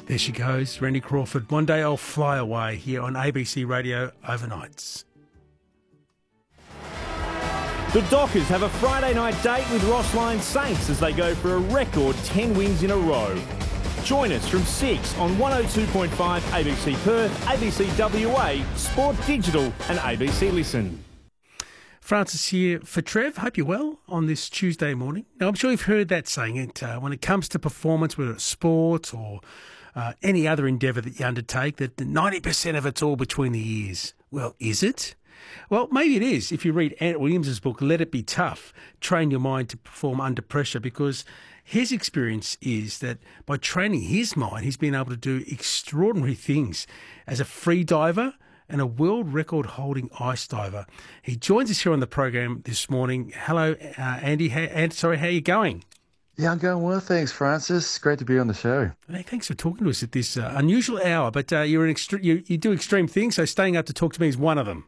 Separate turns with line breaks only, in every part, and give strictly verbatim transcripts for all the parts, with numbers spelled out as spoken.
There she goes, Randy Crawford. One Day I'll Fly Away here on A B C Radio Overnights.
The Dockers have a Friday night date with Rossline Saints as they go for a record ten wins in a row. Join us from six on one oh two point five A B C Perth, A B C W A, Sport Digital and A B C Listen.
Francis here for Trev. Hope you're well on this Tuesday morning. Now, I'm sure you've heard that saying. It uh, when it comes to performance, whether it's sport or uh, any other endeavour that you undertake, that ninety percent of it's all between the ears. Well, is it? Well, maybe it is if you read Ant Williams' book, Let It Be Tough, Train Your Mind to Perform Under Pressure, because his experience is that by training his mind, he's been able to do extraordinary things as a free diver and a world record holding ice diver. He joins us here on the program this morning. Hello, uh, Andy. How, and sorry, how are you going?
Yeah, I'm going well, thanks, Francis. Great to be on the show.
Hey, thanks for talking to us at this uh, unusual hour. But uh, you're an extre- you, you do extreme things, so staying up to talk to me is one of them.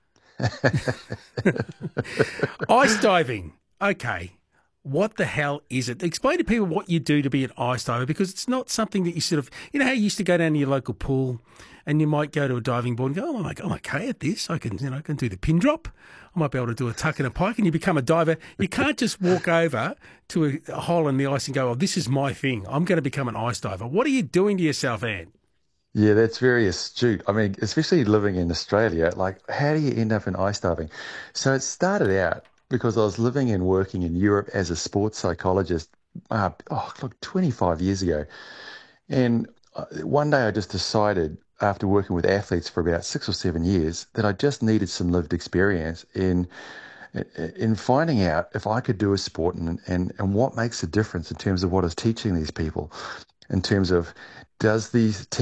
Ice diving. Okay. What the hell is it? Explain to people what you do to be an ice diver, because it's not something that you sort of, you know how you used to go down to your local pool and you might go to a diving board and go, oh, I'm, like, I'm okay at this. I can, you know, I can do the pin drop. I might be able to do a tuck and a pike, and you become a diver. You can't just walk over to a, a hole in the ice and go, oh, this is my thing. I'm going to become an ice diver. What are you doing to yourself, Ant?
Yeah, that's very astute. I mean, especially living in Australia, like, how do you end up in ice diving? So it started out because I was living and working in Europe as a sports psychologist, uh, oh, look, twenty-five years ago. And one day I just decided, after working with athletes for about six or seven years, that I just needed some lived experience in in finding out if I could do a sport and, and, and what makes a difference in terms of what I was teaching these people, in terms of, does these